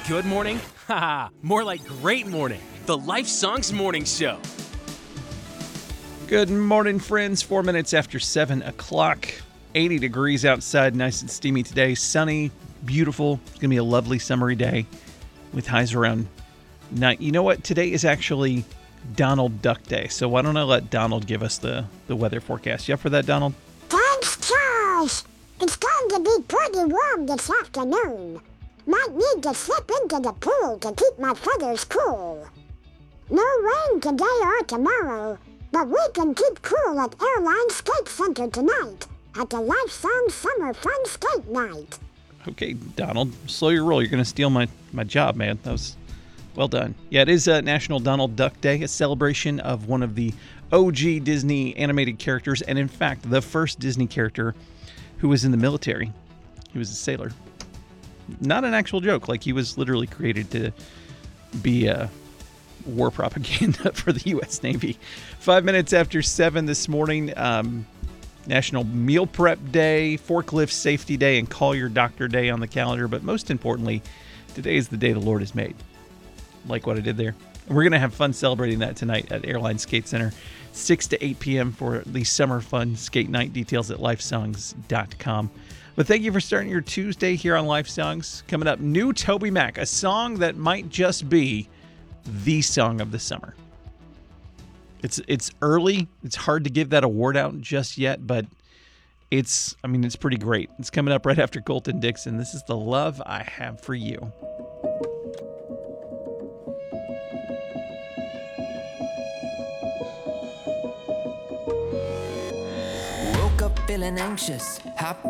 good morning? Haha, more like great morning. The Life Songs Morning Show. Good morning, friends. 4 minutes after 7 o'clock. 80 degrees outside, nice and steamy today. Sunny, beautiful. It's going to be a lovely summery day with highs around 9. You know what? Today is actually Donald Duck Day. So why don't I let Donald give us the weather forecast? You up for that, Donald? Thanks, Charles. It's going to be pretty warm this afternoon. Might need to slip into the pool to keep my feathers cool. No rain today or tomorrow, but we can keep cool at Airline Skate Center tonight at the Life Song Summer Fun Skate Night. Okay, Donald, slow your roll. You're going to steal my job, man. That was well done. Yeah, it is National Donald Duck Day, a celebration of one of the OG Disney animated characters, and in fact, the first Disney character who was in the military. He was a sailor. Not an actual joke. Like, he was literally created to be war propaganda for the U.S. Navy. 5 minutes after 7 this morning, National Meal Prep Day, Forklift Safety Day, and Call Your Doctor Day on the calendar. But most importantly, today is the day the Lord has made. Like what I did there. We're going to have fun celebrating that tonight at Airline Skate Center, 6 to 8 p.m. for the Summer Fun Skate Night. Details at lifesongs.com. But thank you for starting your Tuesday here on Life Songs. Coming up, new Toby Mac, a song that might just be the song of the summer. It's early. It's hard to give that award out just yet, but it's pretty great. It's coming up right after Colton Dixon. This is The Love I Have for You. Woke up feeling anxious,